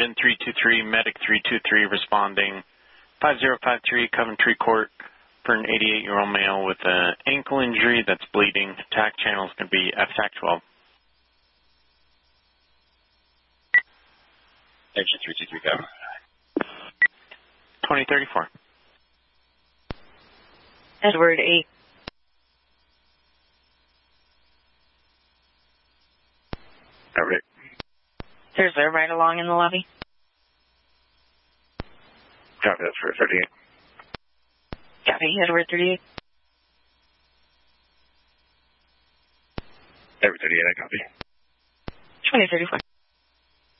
engine 323, medic 323 responding 5053 Coventry Court for an 88-year-old male with an ankle injury that's bleeding. TAC channel is going to be FTAC 12. Engine 323 Cover. 2034. Edward 8. Edward 8. There's a right along in the lobby. Copy, that's for 38. Copy, Edward 38. Edward 38, I copy. 2034.